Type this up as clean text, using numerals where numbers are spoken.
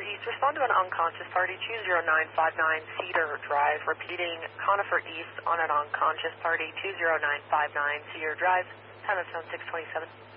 East, respond to an unconscious party, 20959 Cedar Drive. Repeating, Conifer East on an unconscious party, 20959 Cedar Drive, time of zone 627.